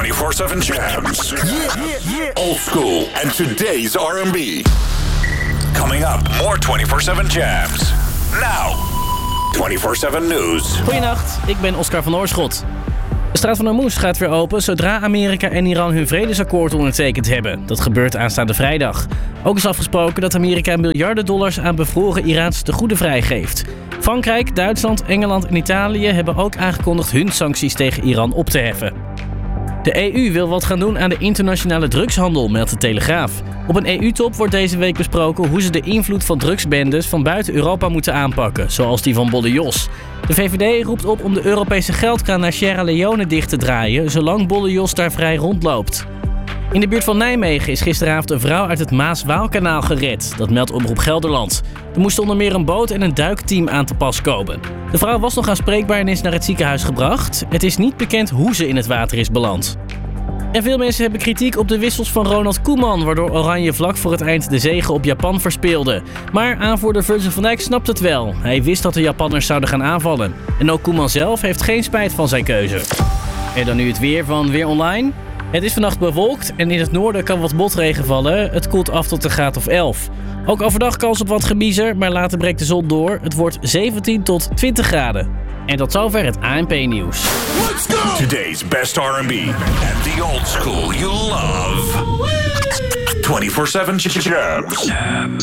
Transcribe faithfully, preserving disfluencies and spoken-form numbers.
twenty-four seven Jams. Yeah, yeah, yeah. Old school and today's R and B. Coming up, more twenty-four seven Jams. Now, twenty-four seven News. Goedenacht, ik ben Oscar van Oorschot. De Straat van Hormuz gaat weer open zodra Amerika en Iran hun vredesakkoord ondertekend hebben. Dat gebeurt aanstaande vrijdag. Ook is afgesproken dat Amerika miljarden dollars aan bevroren Iraanse tegoeden vrijgeeft. Frankrijk, Duitsland, Engeland en Italië hebben ook aangekondigd hun sancties tegen Iran op te heffen. De E U wil wat gaan doen aan de internationale drugshandel, meldt de Telegraaf. Op een E U-top wordt deze week besproken hoe ze de invloed van drugsbendes van buiten Europa moeten aanpakken, zoals die van Bolle Jos. De V V D roept op om de Europese geldkraan naar Sierra Leone dicht te draaien, zolang Bolle Jos daar vrij rondloopt. In de buurt van Nijmegen is gisteravond een vrouw uit het Maas-Waalkanaal gered. Dat meldt Omroep Gelderland. Er moest onder meer een boot en een duikteam aan te pas komen. De vrouw was nog aanspreekbaar en is naar het ziekenhuis gebracht. Het is niet bekend hoe ze in het water is beland. En veel mensen hebben kritiek op de wissels van Ronald Koeman, waardoor Oranje vlak voor het eind de zege op Japan verspeelde. Maar aanvoerder Virgil van Dijk snapt het wel. Hij wist dat de Japanners zouden gaan aanvallen. En ook Koeman zelf heeft geen spijt van zijn keuze. En dan nu het weer van Weer Online. Het is vannacht bewolkt en in het noorden kan wat motregen vallen. Het koelt af tot een graad of elf. Ook overdag kans op wat gemiezer, maar later breekt de zon door. Het wordt zeventien tot twintig graden. En tot zover het A N P-nieuws. Let's go! Today's best R and B and the old school you love. twenty-four seven Jams.